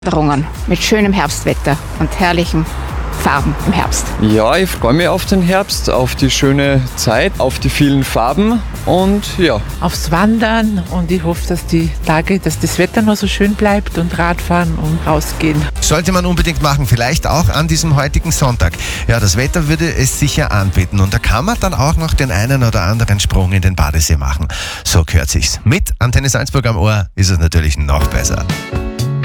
Mit schönem Herbstwetter und herrlichen Farben im Herbst. Ja, ich freue mich auf den Herbst, auf die schöne Zeit, auf die vielen Farben und ja. Aufs Wandern, und ich hoffe, dass das Wetter noch so schön bleibt und Radfahren und rausgehen. Sollte man unbedingt machen, vielleicht auch an diesem heutigen Sonntag. Ja, das Wetter würde es sicher anbieten und da kann man dann auch noch den einen oder anderen Sprung in den Badesee machen. So gehört sich's. Mit Antenne Salzburg am Ohr ist es natürlich noch besser.